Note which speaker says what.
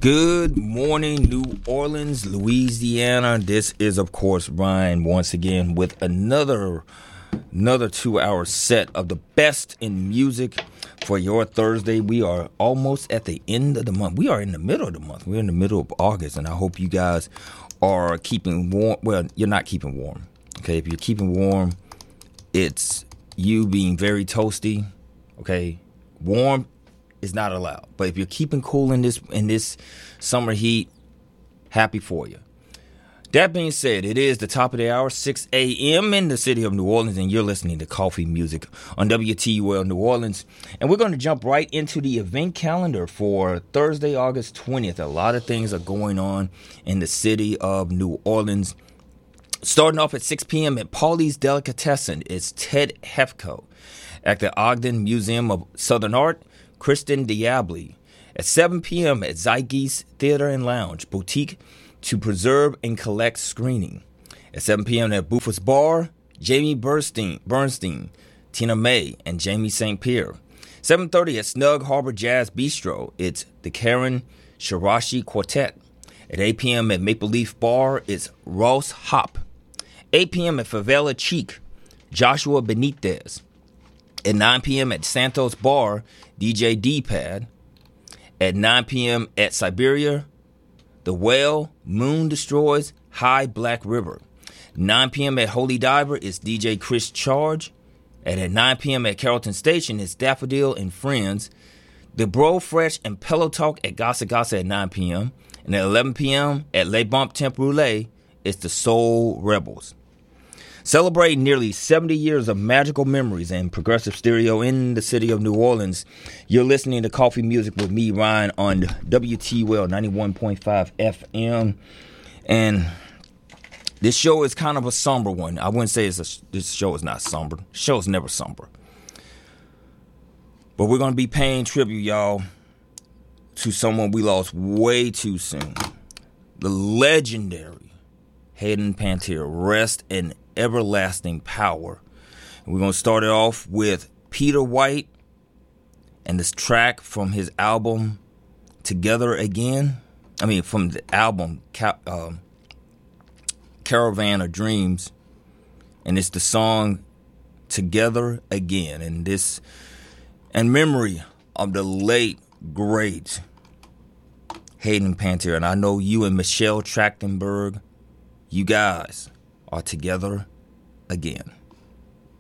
Speaker 1: Good morning, New Orleans, Louisiana. This is, of course, Ryan once again with another 2-hour set of the best in music for your Thursday. We are almost at the end of the month. We are in the middle of the month. We're in the middle of August, and I hope you guys are keeping warm. Well, you're not keeping warm. Okay, if you're keeping warm, it's you being very toasty. Okay, warm is not allowed. But if you're keeping cool in this summer heat, happy for you. That being said, it is the top of the hour, 6 a.m. in the city of New Orleans, and you're listening to Coffee Music on WTUL New Orleans. And we're going to jump right into the event calendar for Thursday, August 20th. A lot of things are going on in the city of New Orleans. Starting off at 6 p.m. at Paulie's Delicatessen, it's Ted Hefko. At the Ogden Museum of Southern Art, Kristen Diabli. At 7 p.m. at Zeitgeist Theater and Lounge, Boutique to Preserve and Collect screening. At 7 p.m. at Buford's Bar, Jamie Bernstein, Tina May, and Jamie St. Pierre. 7:30 at Snug Harbor Jazz Bistro, it's the Karen Shirashi Quartet. At 8 p.m. at Maple Leaf Bar, it's Ross Hop. 8 p.m. at Favela Cheek, Joshua Benitez. At 9 p.m. at Santos Bar, DJ D-Pad. At 9 p.m. at Siberia, The Whale, Moon Destroys, High Black River. 9 p.m. at Holy Diver is DJ Chris Charge. And at 9 p.m. at Carrollton Station is Daffodil and Friends. The Bro Fresh and Pillow Talk at Gossa Gossa at 9 p.m. And at 11 p.m. at Le Bump Temp Roulette is the Soul Rebels. Celebrating nearly 70 years of magical memories and progressive stereo in the city of New Orleans, you're listening to Coffee Music with me, Ryan, on WTUL 91.5 FM. And this show is kind of a somber one. I wouldn't say this show is not somber. The show is never somber. But we're going to be paying tribute, y'all, to someone we lost way too soon. The legendary Hayden Panettiere. Rest in everlasting power. And we're going to start it off with Peter White and this track from his album Together Again. From the album Caravan of Dreams. And it's the song Together Again. And this in memory of the late, great Hayden Panettiere. And I know you and Michelle Trachtenberg, you guys are together again.